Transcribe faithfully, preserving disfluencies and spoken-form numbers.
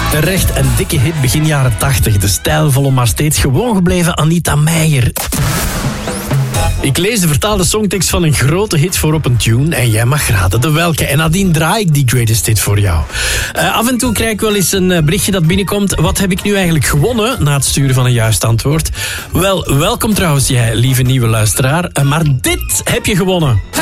Terecht een dikke hit begin jaren tachtig. De stijlvolle, maar steeds gewoon gebleven Anita Meijer. Ik lees de vertaalde songtekst van een grote hit voor op een tune en jij mag raden de welke. En nadien draai ik die greatest hit voor jou. Uh, af en toe krijg ik wel eens een uh, berichtje dat binnenkomt. Wat heb ik nu eigenlijk gewonnen na het sturen van een juist antwoord? Wel, welkom trouwens jij, lieve nieuwe luisteraar. Uh, maar dit heb je gewonnen.